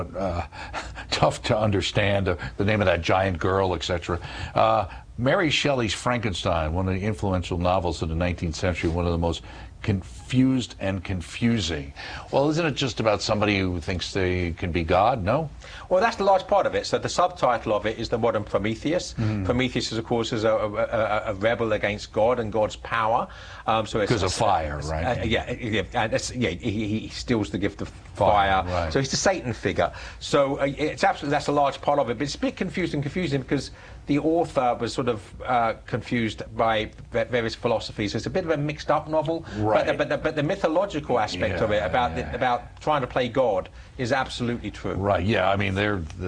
tough to understand, the name of that giant girl, etc. Mary Shelley's Frankenstein, one of the influential novels of the 19th century, one of the most confused and confusing. Well, isn't it just about somebody who thinks they can be God? No? Well, that's the large part of it. So the subtitle of it is The Modern Prometheus. Prometheus, of course, is a rebel against God and God's power. So because of fire, right? He steals the gift of fire. Right. So he's the Satan figure. So it's absolutely, that's a large part of it. But it's a bit confusing because the author was sort of confused by various philosophies. It's a bit of a mixed-up novel, right. but the mythological aspect of it about trying to play God is absolutely true. Right. Yeah. I mean,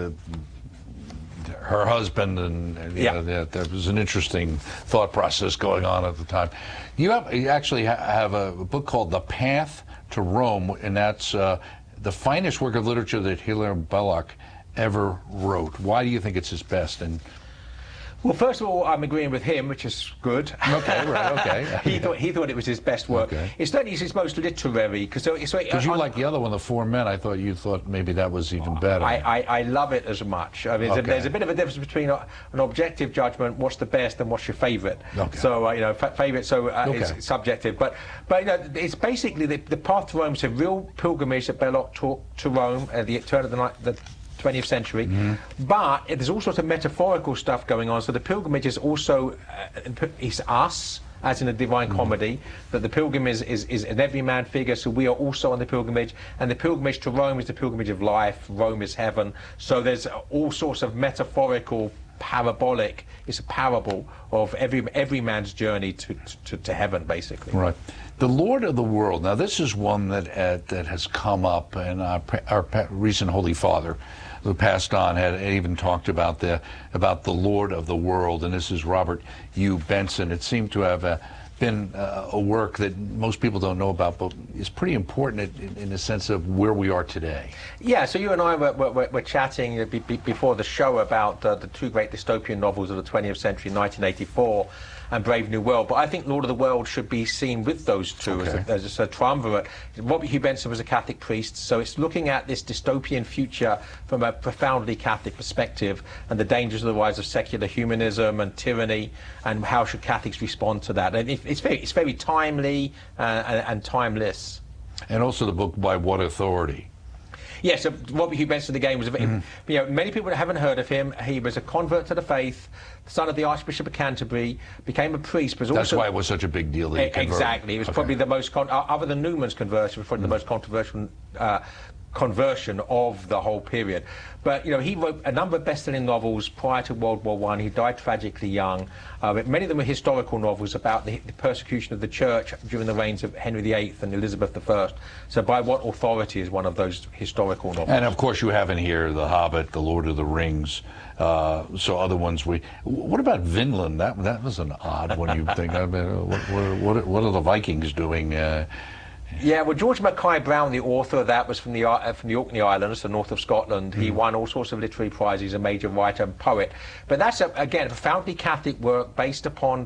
her husband and there was an interesting thought process going on at the time. You actually have a book called The Path to Rome, and that's the finest work of literature that Hilaire Belloc ever wrote. Why do you think it's his best? And well, first of all, I'm agreeing with him, which is good. Okay, right, okay. he thought it was his best work. Okay. It's certainly his most literary. Because you like the other one, The Four Men. I thought you thought maybe that was even better. I love it as much. I mean, there's a bit of a difference between an objective judgment, what's the best, and what's your favourite. Okay. So, favourite, it's subjective. But it's basically the Path to Rome is a real pilgrimage that Belloc took to Rome at the turn of the 20th century, but there's all sorts of metaphorical stuff going on. So the pilgrimage is also is us, as in a Divine Comedy, that the pilgrim is an everyman figure, so we are also on the pilgrimage, and the pilgrimage to Rome is the pilgrimage of life. Rome is heaven. So there's all sorts of metaphorical, parabolic. It's a parable of every man's journey to heaven, basically. Right. The Lord of the World. Now, this is one that has come up, and our recent Holy Father, who passed on, had even talked about the Lord of the World, and this is Robert Hugh Benson. It seemed to have been a work that most people don't know about, but is pretty important in the sense of where we are today. Yeah, so you and I were chatting before the show about the two great dystopian novels of the 20th century, 1984 and Brave New World, but I think Lord of the World should be seen with those two as a triumvirate. Robert Hugh Benson was a Catholic priest, so it's looking at this dystopian future from a profoundly Catholic perspective and the dangers of the rise of secular humanism and tyranny, and how should Catholics respond to that. And it's very timely and timeless. And also the book By What Authority? Yes, so Robert Hugh Benson again was many people haven't heard of him. He was a convert to the faith, son of the Archbishop of Canterbury, became a priest, but also... That's why it was such a big deal that he converted. Exactly. It was probably the most, other than Newman's conversion, it was probably the most controversial conversion of the whole period. But he wrote a number of best-selling novels prior to World War I. He died tragically young. Many of them were historical novels about the persecution of the church during the reigns of Henry VIII and Elizabeth I. So By What Authority is one of those historical novels. And of course you have in here The Hobbit, The Lord of the Rings, so other ones what about Vinland? That was an odd one. You think, I mean, what are the Vikings doing? Yeah, well, George Mackay Brown, the author of that, was from the Orkney Islands, the north of Scotland. He won all sorts of literary prizes. He's a major writer and poet. But that's, again, a profoundly Catholic work based upon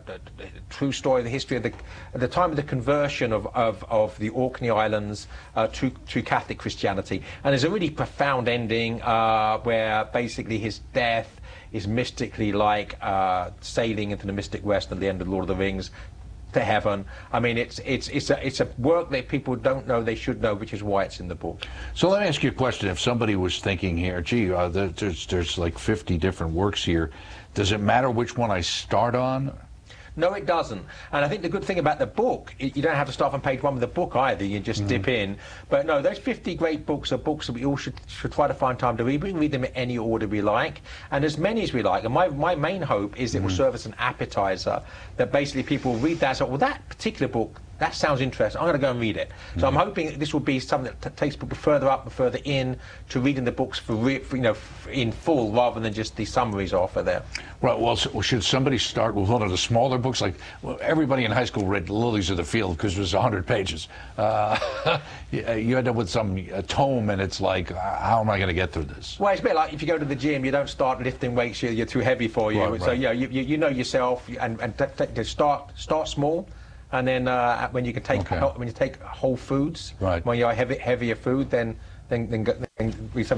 true story of the history of at the time of the conversion of the Orkney Islands to Catholic Christianity. And there's a really profound ending where basically his death is mystically like sailing into the mystic west at the end of Lord of the Rings, to heaven. I mean, it's a work that people don't know they should know, which is why it's in the book. So let me ask you a question. If somebody was thinking here, gee, there's like 50 different works here, does it matter which one I start on? No, it doesn't. And I think the good thing about the book, you don't have to start on page 1 with the book either. You just dip in. But no, those 50 great books are books that we all should try to find time to read. We can read them in any order we like, and as many as we like. And my main hope is it will serve as an appetizer, that basically people read that and say, well, that particular book, that sounds interesting, I'm going to go and read it. So I'm hoping this will be something that takes people further up and further in to reading the books in full, rather than just the summaries offer there. Right. Well, should somebody start with one of the smaller books? Like, everybody in high school read Lilies of the Field because it was 100 pages. You end up with a tome, and it's like, how am I going to get through this? Well, it's a bit like if you go to the gym, you don't start lifting weights, you're too heavy for you. Right. So you know yourself, and start small. And then when you take whole foods, right, when you're heavier food, then read some